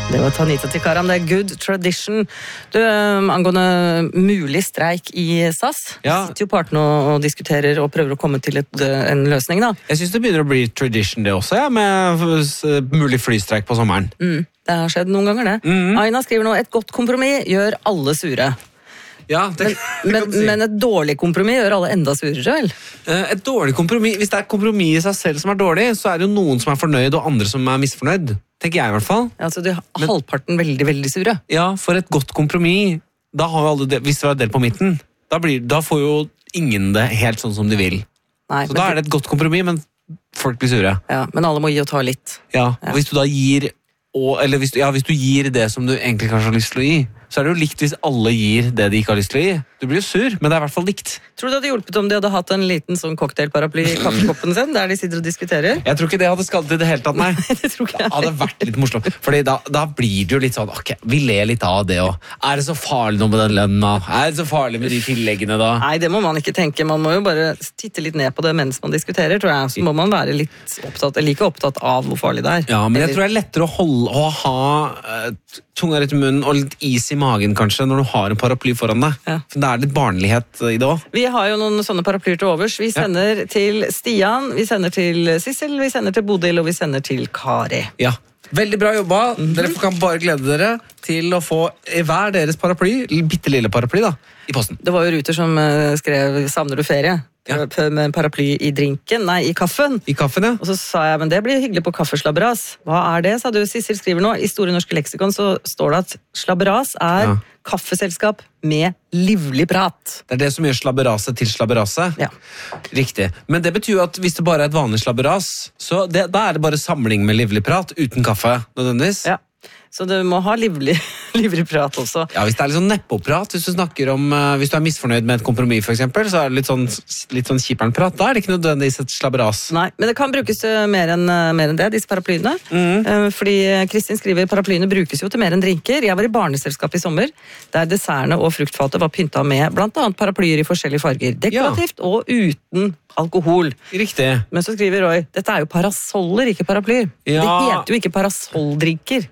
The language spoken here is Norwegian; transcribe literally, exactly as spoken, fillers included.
Det var Tanita Tikaram, det er good tradition. Du, angående mulig streik i S A S, Ja. sitter jo partene og, og diskuterer og prøver å komme til et, en løsning da. Jeg synes det begynner å bli tradition det også, ja, med mulig flystreik på sommeren. Mm, det har skjedd noen ganger det. Mm. Aina skriver nå, et godt kompromiss gjør alle sure. Ja, det, Men, men, men et dårlig kompromiss gjør alle enda surere, vel? Et dårlig kompromiss, hvis det er et kompromiss i seg selv som er dårlig, så er det jo noen som er fornøyd og andre som er misfornøyd. Tenker jeg i hvert fall. Ja, altså, de har halvparten veldig, veldig sure. Ja, for et godt kompromiss, da har jo alle det, hvis det var delt på midten, da, blir, da får jo ingen det helt sånn som de vil. Nei, Så men, da er det et godt kompromiss, men folk blir sure. ja, men alle må gi og ta litt. Ja, Ja. og hvis du da gir, og, eller hvis du, ja, hvis du gir det som du egentlig kanskje har lyst til å gi, så er det jo likt hvis alle gir det de ikke har lyst til å gi. Du blir jo sur, men det er i hvert fall likt. Tror du det hadde hjulpet om de hadde hatt en liten sånn cocktailparaply i kaffekoppen sin, der de sitter og diskuterer? Jeg tror ikke det hadde skadet i det hele tatt, nei. Det tror ikke jeg. Det hadde vært litt morsomt, fordi da, da blir det jo litt sånn, ok, vi ler litt av det også. Er det så farlig nå med den lønna? Er det så farlig med de tilleggene da? Nei, det må man ikke tenke. Man må jo bare titte litt ned på det mens man diskuterer, tror jeg. Så må man være litt opptatt, like opptatt av hvor farlig det er. Ja, men jeg Eller- tror det er lettere å, holde, å ha uh, tunga rett i munnen og litt is i magen kanskje når du har en paraply foran deg. Ja. For det er litt barnlighet i det også. Vi har jo noen sånne paraplyer til overs. Vi sender til Stian, vi sender til Sissel, vi sender til Bodil, og vi sender til Kari. Ja. Veldig bra jobba. Dere kan bare glede dere til å få hver deres paraply, bitte lille paraply da, i posten. Det var jo Ruter som eh, skrev «Savner du ferie?» Ja. Med en paraply i drinken, nei, i kaffen. I kaffen, ja. Og så sa jeg, men det blir hyggelig på kaffeslabberas. Hva er det, sa du? Sissel skriver nå, i Store Norske Leksikon så står det at slabberas er Ja. kaffeselskap med livlig prat. Det er det som gjør slabberase til slabberase. Ja. Riktig. Men det betyr jo at hvis det bare er et vanlig slabberas, så det, da er det bare samling med livlig prat, uten kaffe, nødvendigvis. Ja. Så du må ha livlig, livlig prat også. Ja, hvis det er litt sånn neppoprat, hvis du snakker om, uh, hvis du er misfornøyd med et kompromiss for eksempel, så er det litt sånn, litt sånn kjipernprat, da er det ikke nødvendigvis et slabberas. Nei, men det kan brukes til mer enn, eh, mer enn det, disse paraplyene. Eh, Fordi Kristin skriver, paraplyene brukes jo til mer enn drinker. Jeg var i barneselskap i sommer, der dessertene og fruktfatet var pynta med blant annet paraplyer i forskjellige farger. Dekorativt og uten alkohol. Riktig. Men så skriver Roy, dette er jo parasoller, ikke paraplyer. Ja. Det heter jo ikke parasolldrinker.